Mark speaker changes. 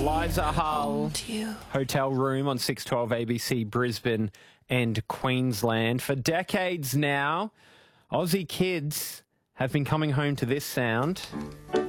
Speaker 1: Liza Hull, Hotel Room on 612 ABC Brisbane and Queensland. For decades now, Aussie kids have been coming home to this sound.